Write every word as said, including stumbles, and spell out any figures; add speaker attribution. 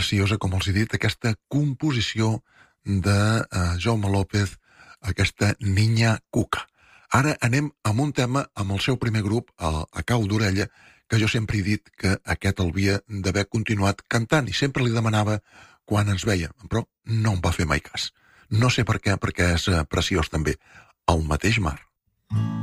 Speaker 1: preciosa, com els he dit, aquesta composició de uh, Jaume López, aquesta Niña Cuca. Ara anem amb un tema amb el seu primer grup, a, a cau d'orella, que jo sempre he dit que aquest el havia d'haver continuat cantant i sempre li demanava quan ens veia, però no em va fer mai cas. No sé per què, perquè és uh, preciós també. El mateix mar.